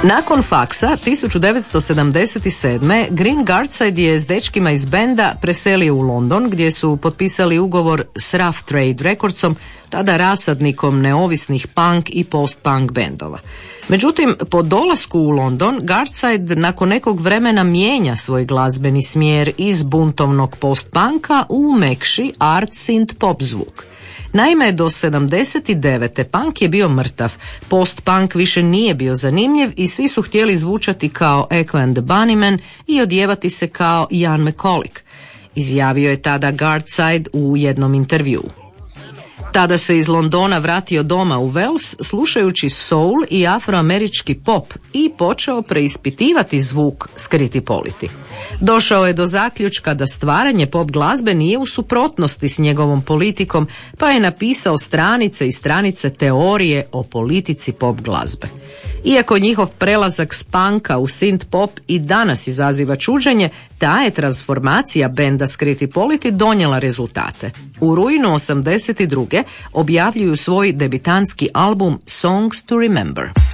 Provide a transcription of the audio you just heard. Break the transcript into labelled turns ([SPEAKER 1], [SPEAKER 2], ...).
[SPEAKER 1] Nakon faksa 1977. Green Gardside je s dečkima iz benda preselio u London gdje su potpisali ugovor s Rough Trade Recordsom, tada rasadnikom neovisnih punk i post-punk bendova. Međutim, po dolasku u London, Gardside nakon nekog vremena mijenja svoj glazbeni smjer iz buntovnog post-punka u mekši art synth pop zvuk. Naime, do 79. punk je bio mrtav, post-punk više nije bio zanimljiv i svi su htjeli zvučati kao Echo and the Bunnymen i odjevati se kao Ian McCulloch, izjavio je tada Gardside u jednom intervjuu. Tada se iz Londona vratio doma u Wales slušajući soul i afroamerički pop i počeo preispitivati zvuk Scritti Politti. Došao je do zaključka da stvaranje pop glazbe nije u suprotnosti s njegovom politikom, pa je napisao stranice i stranice teorije o politici pop glazbe. Iako njihov prelazak s punka u synth pop i danas izaziva čuđenje, ta je transformacija benda Scritti Politti donijela rezultate. U rujnu 82. objavljuju svoj debitanski album Songs to Remember.